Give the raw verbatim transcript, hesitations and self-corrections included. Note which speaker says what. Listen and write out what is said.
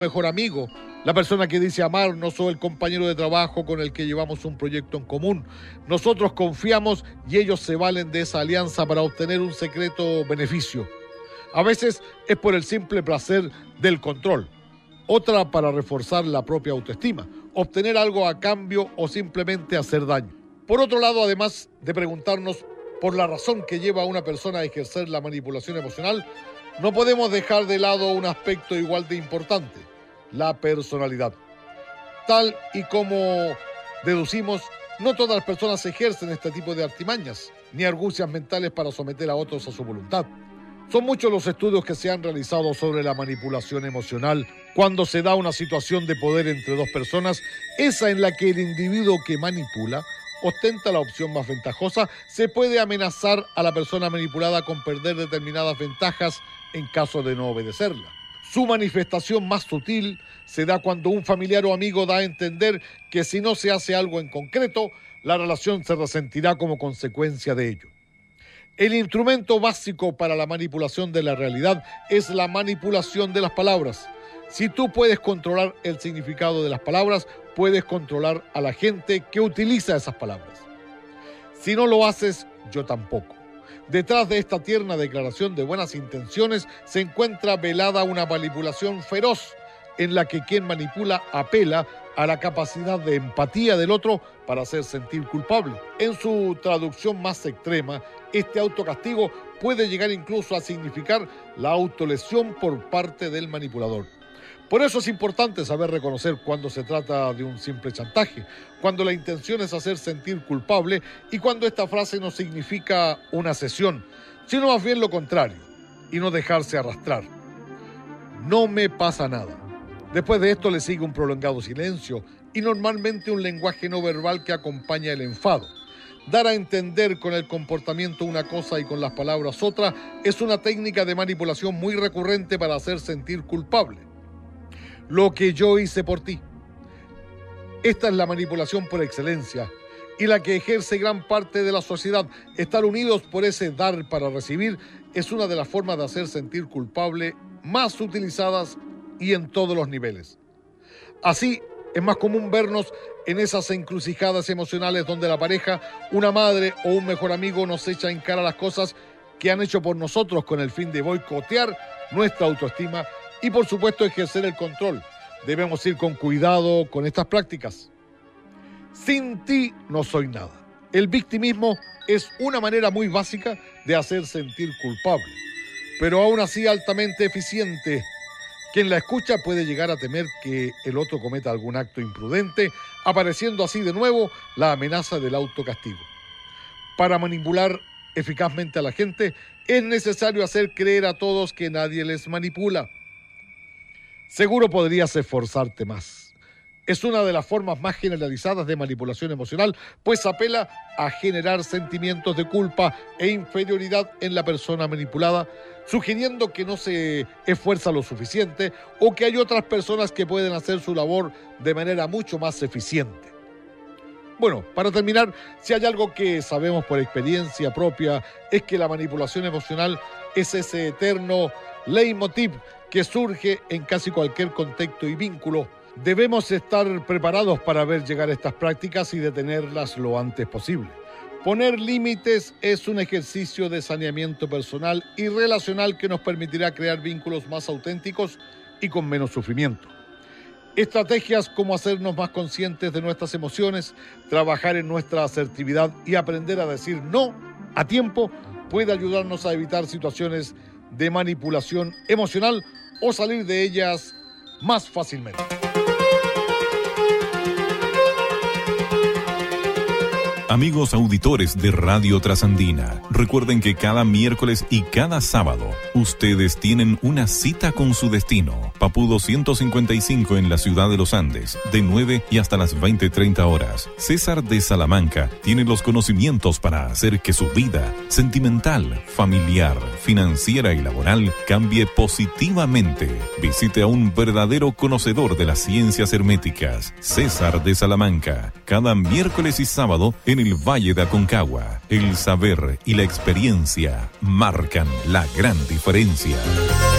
Speaker 1: mejor amigo, la persona que dice amarnos o el compañero de trabajo con el que llevamos un proyecto en común. Nosotros confiamos y ellos se valen de esa alianza para obtener un secreto beneficio. A veces es por el simple placer del control, otra para reforzar la propia autoestima, obtener algo a cambio o simplemente hacer daño. Por otro lado, además de preguntarnos por la razón que lleva a una persona a ejercer la manipulación emocional, no podemos dejar de lado un aspecto igual de importante: la personalidad. Tal y como deducimos, no todas las personas ejercen este tipo de artimañas, ni argucias mentales para someter a otros a su voluntad. Son muchos los estudios que se han realizado sobre la manipulación emocional cuando se da una situación de poder entre dos personas, esa en la que el individuo que manipula ostenta la opción más ventajosa. Se puede amenazar a la persona manipulada con perder determinadas ventajas en caso de no obedecerla. Su manifestación más sutil se da cuando un familiar o amigo da a entender que si no se hace algo en concreto, la relación se resentirá como consecuencia de ello. El instrumento básico para la manipulación de la realidad es la manipulación de las palabras. Si tú puedes controlar el significado de las palabras, puedes controlar a la gente que utiliza esas palabras. Si no lo haces, yo tampoco. Detrás de esta tierna declaración de buenas intenciones se encuentra velada una manipulación feroz en la que quien manipula apela a la capacidad de empatía del otro para hacer sentir culpable. En su traducción más extrema, este autocastigo puede llegar incluso a significar la autolesión por parte del manipulador. Por eso es importante saber reconocer cuando se trata de un simple chantaje, cuando la intención es hacer sentir culpable y cuando esta frase no significa una cesión, sino más bien lo contrario, y no dejarse arrastrar. No me pasa nada. Después de esto le sigue un prolongado silencio y normalmente un lenguaje no verbal que acompaña el enfado. Dar a entender con el comportamiento una cosa y con las palabras otra es una técnica de manipulación muy recurrente para hacer sentir culpable. Lo que yo hice por ti. Esta es la manipulación por excelencia y la que ejerce gran parte de la sociedad. Estar unidos por ese dar para recibir es una de las formas de hacer sentir culpable más utilizadas y en todos los niveles. Así, es más común vernos en esas encrucijadas emocionales donde la pareja, una madre o un mejor amigo nos echa en cara las cosas que han hecho por nosotros con el fin de boicotear nuestra autoestima y, por supuesto, ejercer el control. Debemos ir con cuidado con estas prácticas. Sin ti no soy nada. El victimismo es una manera muy básica de hacer sentir culpable, pero aún así altamente eficiente. Quien la escucha puede llegar a temer que el otro cometa algún acto imprudente, apareciendo así de nuevo la amenaza del autocastigo. Para manipular eficazmente a la gente, es necesario hacer creer a todos que nadie les manipula. Seguro podrías esforzarte más. Es una de las formas más generalizadas de manipulación emocional, pues apela a generar sentimientos de culpa e inferioridad en la persona manipulada, sugiriendo que no se esfuerza lo suficiente o que hay otras personas que pueden hacer su labor de manera mucho más eficiente. Bueno, para terminar, si hay algo que sabemos por experiencia propia, es que la manipulación emocional es ese eterno leitmotiv que surge en casi cualquier contexto y vínculo. Debemos estar preparados para ver llegar estas prácticas y detenerlas lo antes posible. Poner límites es un ejercicio de saneamiento personal y relacional que nos permitirá crear vínculos más auténticos y con menos sufrimiento. Estrategias como hacernos más conscientes de nuestras emociones, trabajar en nuestra asertividad y aprender a decir no a tiempo puede ayudarnos a evitar situaciones de manipulación emocional o salir de ellas más fácilmente.
Speaker 2: Amigos auditores de Radio Trasandina, recuerden que cada miércoles y cada sábado ustedes tienen una cita con su destino. Papudo ciento cincuenta y cinco en la ciudad de Los Andes, de nueve y hasta las veinte treinta horas. César de Salamanca tiene los conocimientos para hacer que su vida sentimental, familiar, financiera y laboral cambie positivamente. Visite a un verdadero conocedor de las ciencias herméticas, César de Salamanca, cada miércoles y sábado en el Valle de Aconcagua. El saber y la experiencia marcan la gran diferencia.